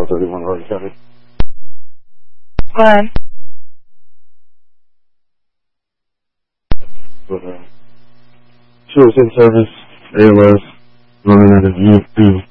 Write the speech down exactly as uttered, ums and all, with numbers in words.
thirty-one Road County. Go ahead. But, uh, she was in service, A L S, running out of U F two.